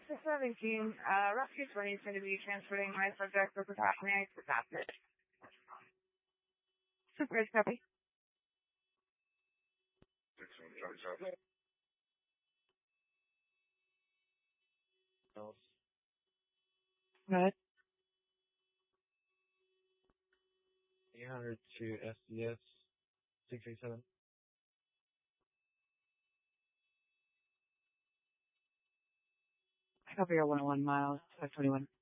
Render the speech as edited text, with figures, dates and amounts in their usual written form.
617, Rescue 20 is going to be transporting my subject for precautionary disaster. Super copy. Good. 800 to SDS 637. Copy your 101 miles, 521.